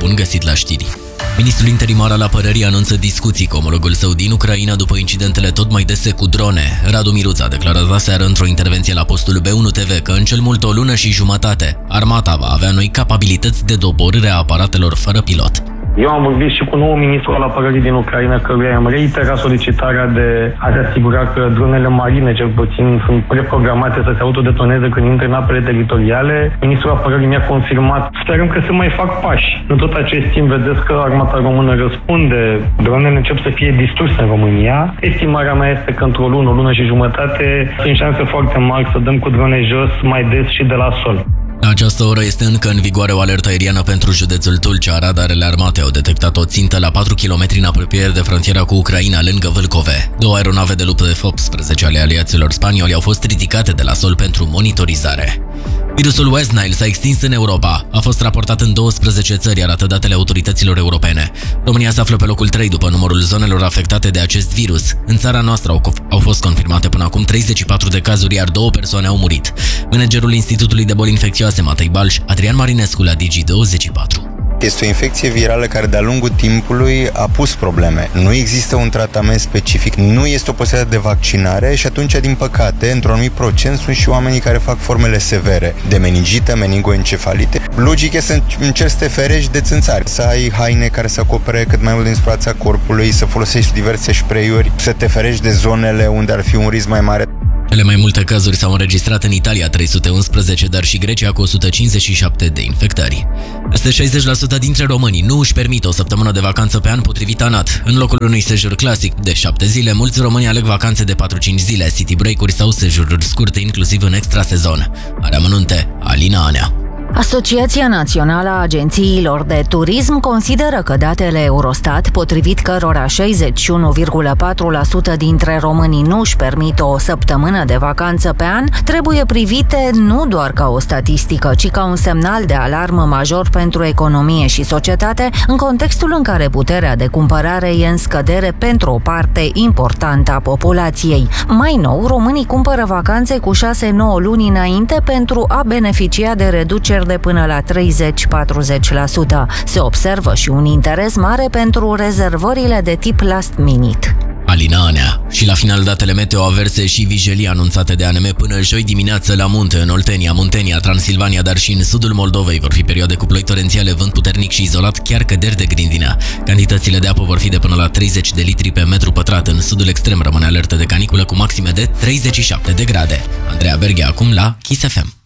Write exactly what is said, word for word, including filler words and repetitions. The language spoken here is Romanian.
bun găsit la știri. Ministrul interimar al apărării anunță discuții cu omologul său din Ucraina după incidentele tot mai dese cu drone. Radu Miruț a declarat aseară într-o intervenție la postul B unu T V că în cel mult o lună și jumătate armata va avea noi capabilități de doborâre a aparatelor fără pilot. Eu am vorbit și cu noul ministru al apărării din Ucraina, căruia am reiterat solicitarea de a se asigura că dronele marine, cel puțin, sunt preprogramate să se autodetoneze când intră în apele teritoriale. Ministrul apărării mi-a confirmat. Sperăm că se mai fac pași. În tot acest timp vedeți că armata română răspunde. Dronele încep să fie distruse în România. Estimarea mea este că într-o lună, o lună și jumătate sunt șanse foarte mari să dăm cu drone jos mai des și de la sol. La această oră este încă în vigoare o alertă aeriană pentru județul Tulcea. Radarele armatei au detectat o țintă la patru kilometri în apropiere de frontiera cu Ucraina, lângă Vâlcove. Două aeronave de luptă F optsprezece ale aliaților spanioli au fost ridicate de la sol pentru monitorizare. Virusul West Nile s-a extins în Europa. A fost raportat în douăsprezece țări, arată datele autorităților europene. România se află pe locul trei după numărul zonelor afectate de acest virus. În țara noastră au, au fost confirmate până acum treizeci și patru de cazuri, iar două persoane au murit. Managerul Institutului de Boli Infecțioase, Matei Balș, Adrian Marinescu la Digi douăzeci și patru. Este o infecție virală care de-a lungul timpului a pus probleme. Nu există un tratament specific, nu este o posibilitate de vaccinare și atunci, din păcate, într-un anumit procent sunt și oamenii care fac formele severe de meningită, meningoencefalite. Logic este să încerci să te ferești de țânțari, să ai haine care să acopere cât mai mult din suprafața corpului, să folosești diverse spray-uri, să te ferești de zonele unde ar fi un risc mai mare. Cele mai multe cazuri s-au înregistrat în Italia, trei sute unsprezece, dar și Grecia cu o sută cincizeci și șapte de infectări. Peste șaizeci la sută dintre românii nu își permit o săptămână de vacanță pe an potrivit ANAT. În locul unui sejur clasic de șapte zile, mulți români aleg vacanțe de patru cinci zile, city break-uri sau sejururi scurte, inclusiv în extrasezon. Are amănunte Alina Anea. Asociația Națională a Agențiilor de Turism consideră că datele Eurostat, potrivit cărora șaizeci și unu virgulă patru la sută dintre românii nu își permit o săptămână de vacanță pe an, trebuie privite nu doar ca o statistică, ci ca un semnal de alarmă major pentru economie și societate, în contextul în care puterea de cumpărare e în scădere pentru o parte importantă a populației. Mai nou, românii cumpără vacanțe cu șase nouă luni înainte pentru a beneficia de reduceri de până la treizeci-patruzeci la sută. Se observă și un interes mare pentru rezervările de tip last minute. Alina Anea. Și la final datele meteo averse și vijelii anunțate de A N M până joi dimineață la munte, în Oltenia, Muntenia, Transilvania, dar și în sudul Moldovei vor fi perioade cu ploi torențiale, vânt puternic și izolat, chiar căderi de grindină. Cantitățile de apă vor fi de până la treizeci de litri pe metru pătrat. În sudul extrem rămâne alertă de caniculă cu maxime de treizeci și șapte de grade. Andreea Berghea acum la Kiss F M.